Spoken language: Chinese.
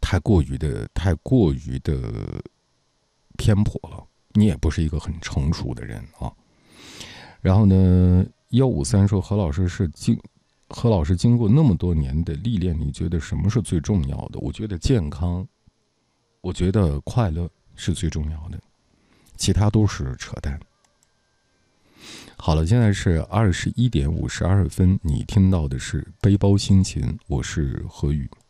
太过于的偏颇了，你也不是一个很成熟的人啊。然后呢，153说何老师经过那么多年的历练，你觉得什么是最重要的？我觉得健康，我觉得快乐是最重要的，其他都是扯淡。好了，现在是21点52分，你听到的是背包心情，我是何宇。